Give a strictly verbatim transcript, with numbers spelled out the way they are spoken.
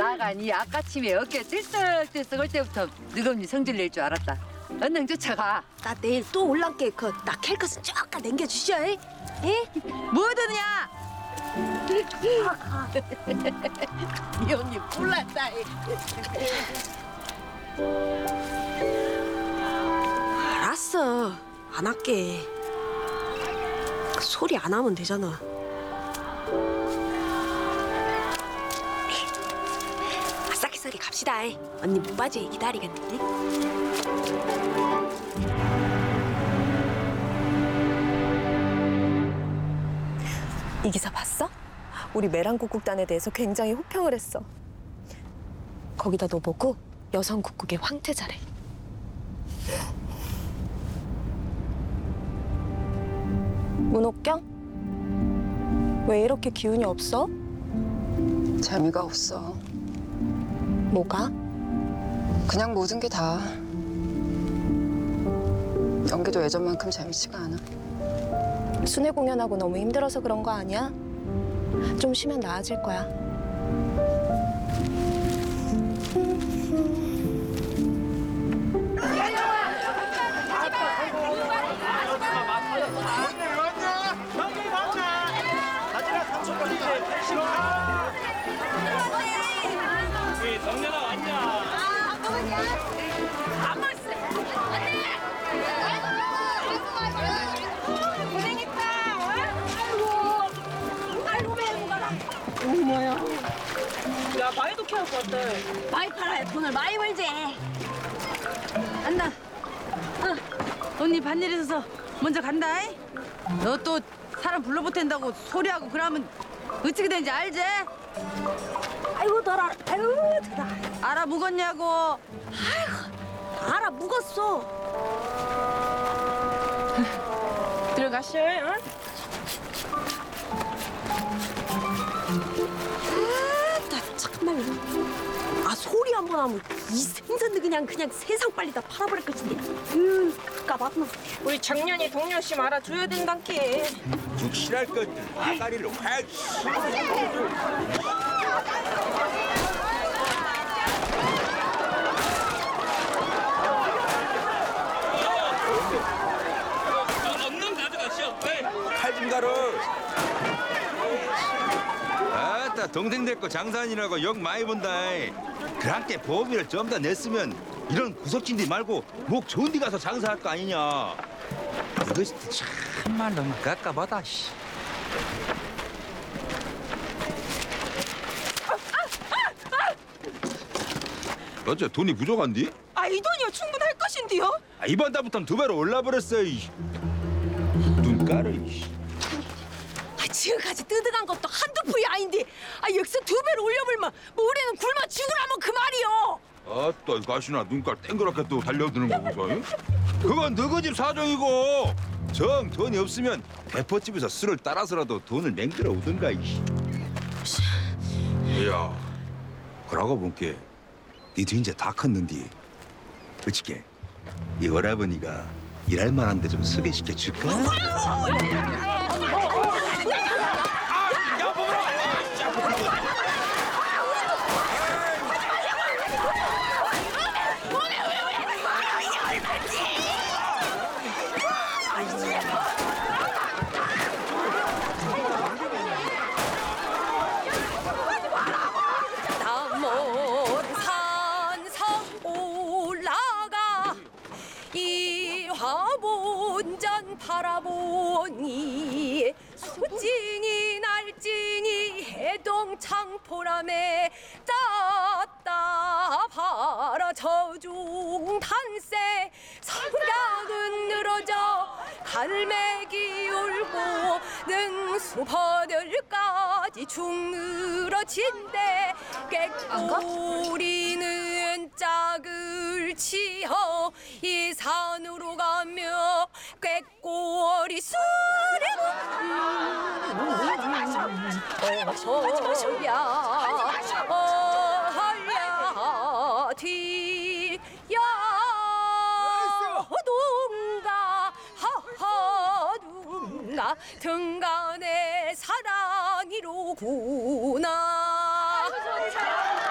나가니 아까침에 어깨 들썩들썩 할 때부터 느금니 성질 낼 줄 알았다. 얼른 쫓아가. 나 내일 또 올란게 그나 캘것은 쪼까 남겨주셔. 에? 뭐드냐? 이 언니 몰랐다. 알았어. 안 할게. 그 소리 안 하면 되잖아. 아싸기싸기 갑시다. 언니 못 빠지게 기다리겠네. 이 기사 봤어? 우리 메랑국국단에 대해서 굉장히 호평을 했어. 거기다 너 보고 여성국국의 황태자래. 문옥경? 왜 이렇게 기운이 없어? 재미가 없어. 뭐가? 그냥 모든 게 다. 연기도 예전만큼 재밌지가 않아. 순회 공연하고 너무 힘들어서 그런 거 아니야? 좀 쉬면 나아질 거야. 정연아 왔냐? 야, 많이도 키울 것 같아. 많이 팔아야 돈을 많이 벌지. 간다. 어, 언니 반일 있어서 먼저 간다. 너 또 사람 불러보탠다고 소리하고 그러면 어떻게 되는지 알지? 아이고 덜아. 아이고 덜아. 알아 묵었냐고. 알아 묵었어. 들어가시오. 응? 나 정말. 아 소리 한 번 하면 이 생선도 그냥 그냥 세상 빨리 다 팔아버릴 것인데. 음, 까봤나. 우리 작년에 동료씨 알아줘야 된단께. 죽실할 것들 아가리를 확. 없는 가져가시오. 칼좀 가러. 아따 동생 됐고 장사하느라고 욕 많이 본다. 그랑께 보험료를 좀 더 냈으면 이런 구석진디 말고 목 좋은 데 가서 장사할 거 아니냐. 이것이 참말로 깝깝하다. 씨. 어째 돈이 부족한디? 아, 이 돈이요 충분할 것인데요? 아, 이번 달부터는 두 배로 올라버렸어. 이. 눈가루. 이. 아, 지금까지 뜯어간 것도 한두 푼이 아닌데. 아 여기서 두 배로 올려버리면 뭐 우리는 굶어 죽으라면 그 말이요. 아따 가시나 눈깔 땡그랗게 또 달려드는 거 보소. 이? 그건 너희 집 사정이고 정 돈이 없으면 대포집에서 술을 따라서라도 돈을 맹들어 오든가. 이. 야, 그러고 본게 니도 이제 다 컸는디 어찌게 이 오라버니가 일할 만한 데 좀 소개시켜 줄까? 화본전 바라보니 수징이 날징이 해동 창포람에 땄다 바라 저중 탄세 성격은 늘어져 갈매기 울고 능수버들까지 죽늘어진대 꾀꼬리는 짝을 치어 이 산으로 가며 꾀꼬리 수레고 어서야 어하야 뒤야 동가 하하 둥가 등간에 사랑이로구